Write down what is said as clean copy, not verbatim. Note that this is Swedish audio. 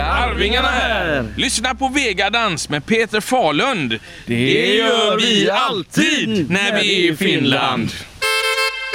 Arvingarna här. Lyssna på Vegadans med Peter Falund. Det gör vi alltid när vi är i Finland.